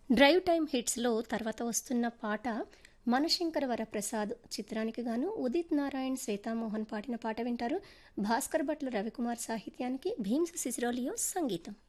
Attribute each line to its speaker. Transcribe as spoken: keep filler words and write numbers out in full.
Speaker 1: Drive time హిట్స్‌లో తర్వాత వస్తున్న పాట 'మనశంకర వరప్రసాద్' చిత్రానికి గాను ఉదిత్ నారాయణ్, శ్వేతామోహన్ పాడిన పాట వింటారు. భాస్కర్ భట్ల రవికుమార్ సాహిత్యానికి భీమ్స్ సిసిరోలియో సంగీతం.